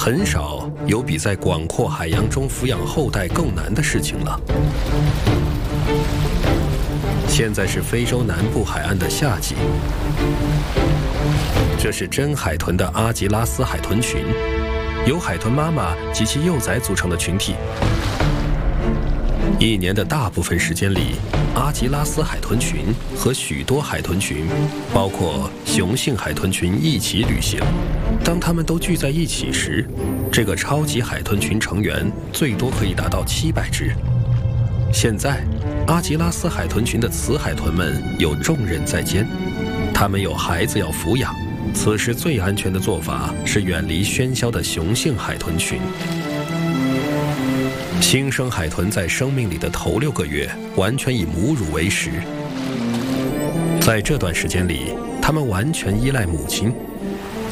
很少有比在广阔海洋中抚养后代更难的事情了。现在是非洲南部海岸的夏季，这是真海豚的阿吉拉斯海豚群，由海豚妈妈及其幼崽组成的群体。一年的大部分时间里，阿吉拉斯海豚群和许多海豚群，包括雄性海豚群一起旅行。当它们都聚在一起时，这个超级海豚群成员最多可以达到700只。现在，阿吉拉斯海豚群的雌海豚们有重任在肩，它们有孩子要抚养。此时最安全的做法是远离喧嚣的雄性海豚群。新生海豚在生命里的头6个月完全以母乳为食，在这段时间里，它们完全依赖母亲，